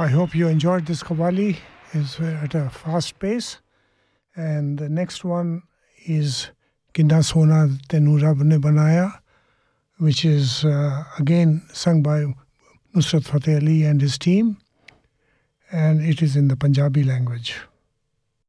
I hope you enjoyed this qawwali. It's at a fast pace. And the next one is Kinna Sona Tenu Rab Ne Banaya, which is again sung by Nusrat Fateh Ali and his team. And it is in the Punjabi language.